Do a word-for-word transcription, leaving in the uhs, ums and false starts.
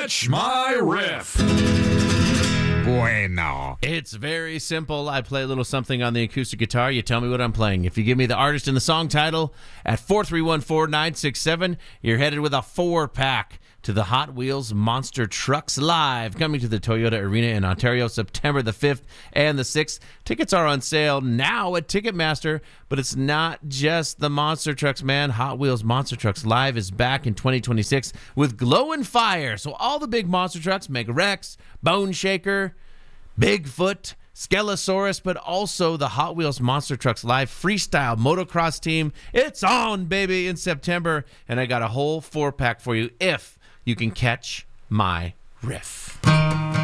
Catch My Riff. Bueno. It's very simple. I play a little something on the acoustic guitar. You tell me what I'm playing. If you give me the artist and the song title at four three one four nine six seven, you're headed with a four-pack to the Hot Wheels Monster Trucks Live, coming to the Toyota Arena in Ontario September the fifth and the sixth. Tickets are on sale now at Ticketmaster, but it's not just the Monster Trucks, man. Hot Wheels Monster Trucks Live is back in twenty twenty-six with Glow and Fire. So all the big monster trucks, Mega Rex, Bone Shaker, Bigfoot, Skelosaurus, but also the Hot Wheels Monster Trucks Live Freestyle Motocross Team. It's on, baby, in September, and I got a whole four-pack for you if you can catch my riff.